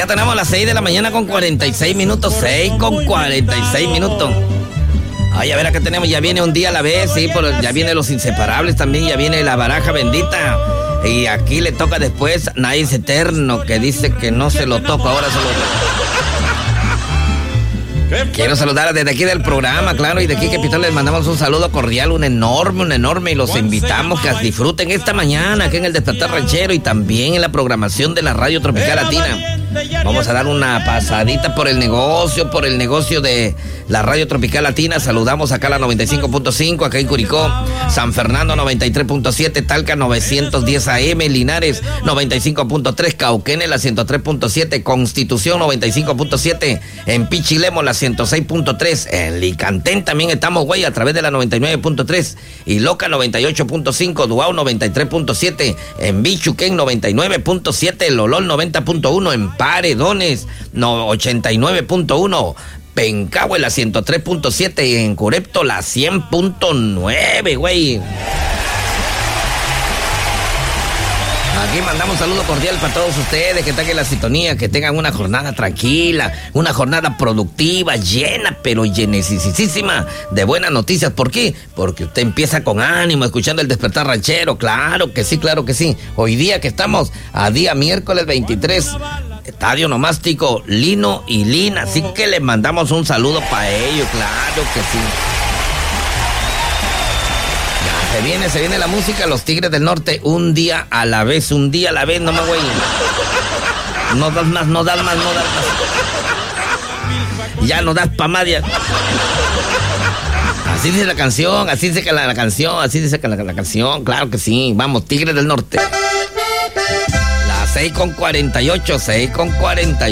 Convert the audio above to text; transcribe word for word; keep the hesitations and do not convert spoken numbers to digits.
ya tenemos las seis de la mañana con cuarenta y seis minutos. seis con cuarenta y seis minutos. Ay, a ver, acá tenemos, ya viene un día a la vez, sí, pero ya viene Los Inseparables también, ya viene La Baraja Bendita. Y aquí le toca después Nice Eterno, que dice que no se lo toca, ahora se lo toca. Quiero saludar desde aquí del programa, claro, y de aquí Capital les mandamos un saludo cordial, un enorme, un enorme, y los invitamos que disfruten esta mañana aquí en el Despertar Ranchero y también en la programación de la Radio Tropical Latina. Vamos a dar una pasadita por el negocio, por el negocio de la Radio Tropical Latina. Saludamos acá a la noventa y cinco punto cinco, acá en Curicó, San Fernando noventa y tres punto siete, Talca novecientos diez A M, Linares noventa y cinco punto tres, Cauquenes la ciento tres punto siete, Constitución noventa y cinco punto siete, en Pichilemo la ciento seis punto tres, en Licantén también estamos, güey, a través de la noventa y nueve punto tres, y Loca noventa y ocho punto cinco, Duao noventa y tres punto siete, en Bichuquén noventa y nueve punto siete, Lolol noventa punto uno, en Paredones no, ochenta y nueve punto uno, Pencahue la ciento tres punto siete y en Curepto la cien punto nueve, güey. Aquí mandamos un saludo cordial para todos ustedes que están en la sintonía, que tengan una jornada tranquila, una jornada productiva, llena, pero llenesísima de buenas noticias. ¿Por qué? Porque usted empieza con ánimo, escuchando el Despertar Ranchero. Claro que sí, claro que sí. Hoy día que estamos a día miércoles veintitrés, Estadio Nomástico Lino y Lina, así que les mandamos un saludo para ellos, claro que sí. Se viene, se viene la música, Los Tigres del Norte, un día a la vez, un día a la vez, no me güey. No das más, no das más, no das más. Ya no das pa' más, ya. Así dice la canción, así dice la, la canción, así dice la, la canción, claro que sí. Vamos, Tigres del Norte. Las seis con cuarenta y ocho, seis con cuarenta y ocho.